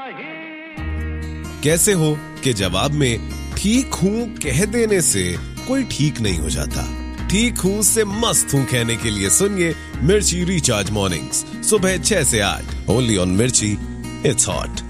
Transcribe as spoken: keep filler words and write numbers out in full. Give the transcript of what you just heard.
कैसे हो कि जवाब में ठीक हूं कह देने से कोई ठीक नहीं हो जाता। ठीक हूं से मस्त हूं कहने के लिए सुनिए मिर्ची रिचार्ज मॉर्निंग्स सुबह छह से आठ ओनली ऑन मिर्ची। It's hot.